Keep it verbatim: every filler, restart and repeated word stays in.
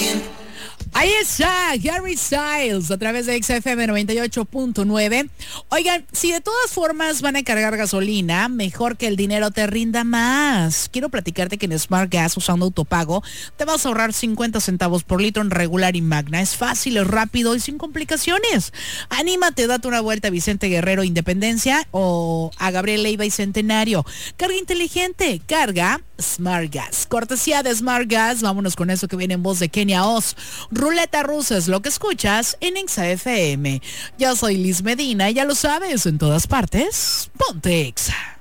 Ahí está, Harry Styles, a través de X F M noventa y ocho punto nueve. Oigan, si de todas formas van a cargar gasolina, mejor que el dinero te rinda más. Quiero platicarte que en Smart Gas, usando autopago, te vas a ahorrar cincuenta centavos por litro en regular y magna. Es fácil, es rápido y sin complicaciones. Anímate, date una vuelta a Vicente Guerrero Independencia o a Gabriel Leiva y Centenario. Carga inteligente, carga Smart Gas. Cortesía de Smart Gas, vámonos con eso que viene en voz de Kenia Oz. Ruleta rusa es lo que escuchas en Exa F M. Yo soy Liz Medina y ya lo sabes, en todas partes, ponte Exa.